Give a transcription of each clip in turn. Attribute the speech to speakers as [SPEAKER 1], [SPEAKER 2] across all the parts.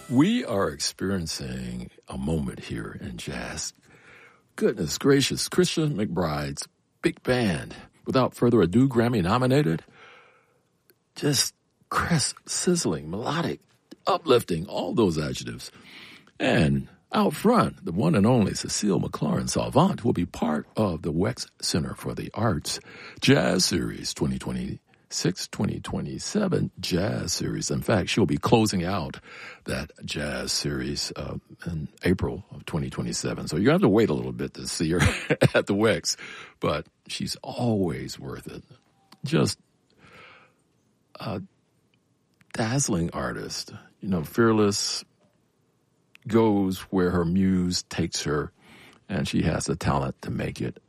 [SPEAKER 1] We are experiencing a moment here in jazz. Goodness gracious, Christian McBride's big band. Without further ado, Grammy nominated. Just crisp, sizzling, melodic, uplifting, all those adjectives. And out front, the one and only Cecile McLaurin Salvant will be part of the Wex Center for the Arts Jazz Series 2026-2027 Jazz Series. In fact, she'll be closing out that Jazz Series in April of 2027. So you're going to have to wait a little bit to see her at the Wex, but she's always worth it. Just a dazzling artist, fearless, goes where her muse takes her, and she has the talent to make it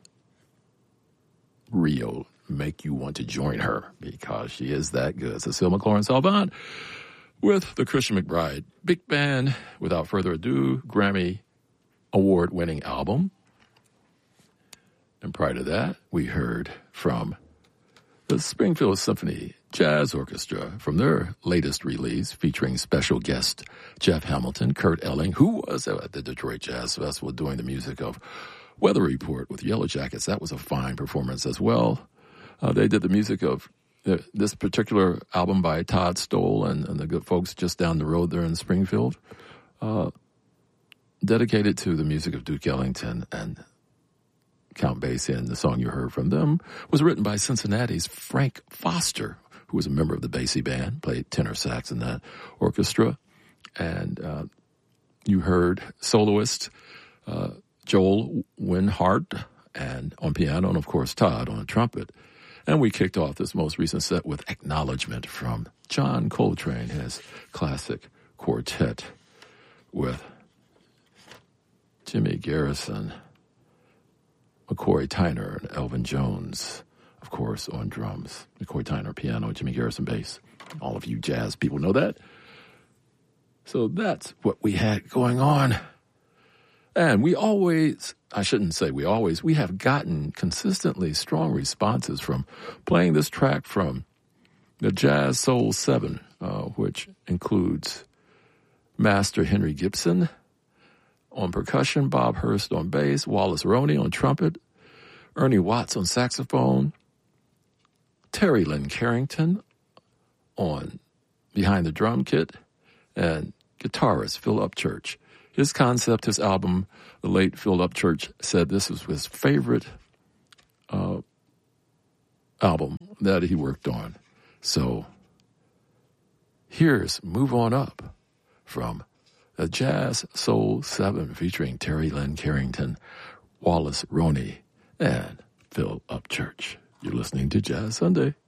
[SPEAKER 1] real, make you want to join her because she is that good. Cecile McLaurin Salvant with the Christian McBride Big Band. Without further ado, Grammy Award-winning album. And prior to that, we heard from the Springfield Symphony Jazz Orchestra from their latest release featuring special guest Jeff Hamilton, Kurt Elling, who was at the Detroit Jazz Festival doing the music of Weather Report with Yellow Jackets. That was a fine performance as well. They did the music of this particular album by Todd Stoll and the good folks just down the road there in Springfield, dedicated to the music of Duke Ellington and Count Basie. And the song you heard from them was written by Cincinnati's Frank Foster, who was a member of the Basie Band, played tenor sax in that orchestra. And you heard soloist Joel Winhart and on piano, and of course Todd on trumpet. And we kicked off this most recent set with Acknowledgement from John Coltrane, his classic quartet with Jimmy Garrison, McCoy Tyner, and Elvin Jones, of course, on drums. McCoy Tyner, piano, Jimmy Garrison, bass. All of you jazz people know that. So that's what we had going on. And we have gotten consistently strong responses from playing this track from the Jazz Soul 7, which includes Master Henry Gibson on percussion, Bob Hurst on bass, Wallace Roney on trumpet, Ernie Watts on saxophone, Terry Lynn Carrington on behind the drum kit, and guitarist Phil Upchurch. His concept, his album, the late Phil Upchurch said this was his favorite album that he worked on. So here's Move On Up from the Jazz Soul 7 featuring Terry Lynn Carrington, Wallace Roney, and Phil Upchurch. You're listening to Jazz Sunday.